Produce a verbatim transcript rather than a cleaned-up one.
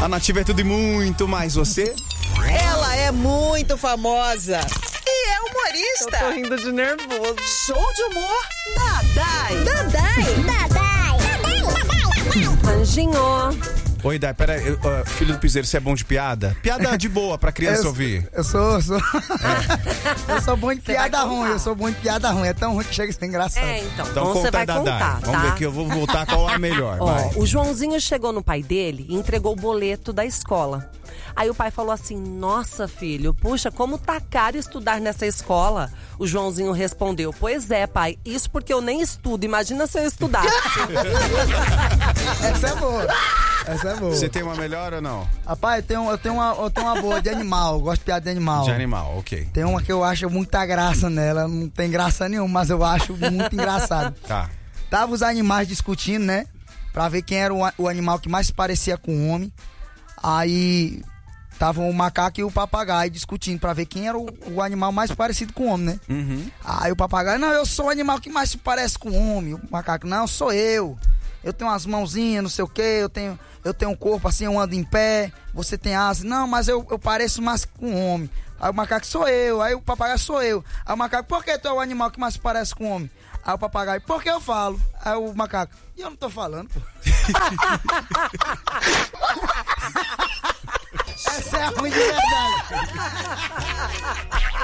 A Nativa é tudo e muito mais. Você? Ela é muito famosa e é humorista. Eu tô rindo de nervoso. Show de humor, Dadai. Dadai, Dadai, Dadai. Anjinho. Oi, Dai, pera aí, uh, filho do piseiro, você é bom de piada? Piada de boa pra criança eu, ouvir. Eu sou, eu sou. É. Eu sou bom de piada ruim, eu sou bom de piada ruim. É tão ruim que chega a ser engraçado. É, então. Então você conta vai da contar, Dai. tá? Vamos ver que eu vou voltar qual é a melhor. Ó, vai. o Joãozinho chegou no pai dele e entregou o boleto da escola. Aí o pai falou assim, nossa filho, puxa, como tá caro estudar nessa escola? O Joãozinho respondeu, pois é pai, isso porque eu nem estudo, imagina se eu estudasse. Essa é boa. Essa é boa. Você tem uma melhor ou não? Rapaz, eu tenho, eu tenho, uma, eu tenho uma boa de animal. Eu gosto de piada de animal. De animal, ok. Tem uma que eu acho muita graça nela. Não tem graça nenhuma, mas eu acho muito engraçado. Tá. Tava os animais discutindo, né? Pra ver quem era o, o animal que mais se parecia com o homem. Aí tava o macaco e o papagaio discutindo pra ver quem era o, o animal mais parecido com o homem, né? Uhum. Aí o papagaio, não, eu sou o animal que mais se parece com o homem. O macaco, não, sou eu. Eu tenho umas mãozinhas, não sei o que, eu tenho, eu tenho um corpo assim, eu ando em pé, você tem asas. Não, mas eu, eu pareço mais com o homem. Aí o macaco, sou eu. Aí o papagaio, sou eu. Aí o macaco, por que tu é o animal que mais se parece com o homem? Aí o papagaio, por que eu falo? Aí o macaco, e eu não tô falando, pô. Essa é a ruim de verdade.